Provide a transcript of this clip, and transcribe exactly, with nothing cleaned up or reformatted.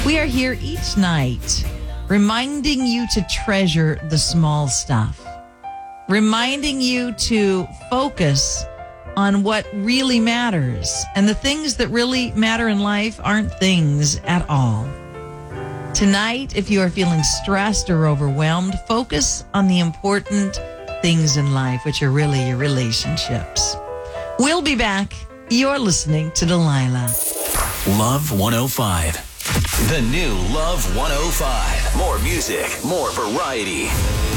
We are here each night reminding you to treasure the small stuff, reminding you to focus on what really matters. And the things that really matter in life aren't things at all. Tonight, if you are feeling stressed or overwhelmed, focus on the important things in life, which are really your relationships. We'll be back. You're listening to Delilah. Love one oh five. The new Love one oh five. More music, more variety.